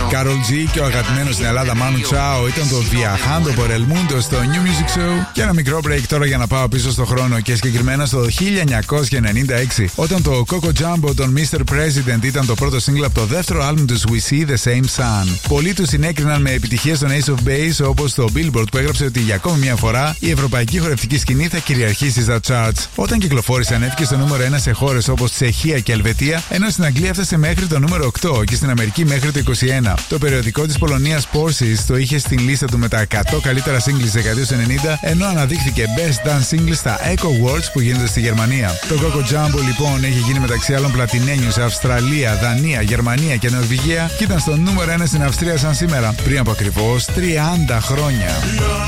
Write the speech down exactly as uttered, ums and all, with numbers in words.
Karol G και ο αγαπημένος στην Ελλάδα Manu Chao ήταν το Viajando por el Mundo στο New Music Show. Και ένα μικρό break τώρα για να πάω πίσω στο χρόνο και συγκεκριμένα στο χίλια εννιακόσια ενενήντα έξι, όταν το Coco Jumbo των μίστερ President ήταν το πρώτο single από το δεύτερο άλμπουμ τους We See The Same Sun. Πολλοί τους συνέκριναν με επιτυχίες στον Ace of Base, όπως το Billboard που έγραψε ότι για ακόμη μια φορά η ευρωπαϊκή χορευτική σκηνή θα κυριαρχήσει στα charts. Όταν κυκλοφόρησε ανέβηκε στο νούμερο ένα σε χώρες όπως Τσεχία και Ελβετία, ενώ στην Αγγλία έφτασε μέχρι το νούμερο οκτώ και στην Αμερική μέχρι το είκοσι ένα. Το περιοδικό της Πολωνίας Porsis το είχε στην λίστα του με τα εκατό καλύτερα singles της δεκαετίας του ενενήντα, ενώ αναδείχθηκε Best Dance Singles στα Echo Awards που γίνονται στη Γερμανία. Το Coco Jumbo λοιπόν έχει γίνει μεταξύ άλλων πλατινένιο σε Αυστραλία, Δανία, Γερμανία και Νορβηγία και ήταν στο νούμερο ένα στην Αυστρία σαν σήμερα, πριν από ακριβώς τριάντα χρόνια.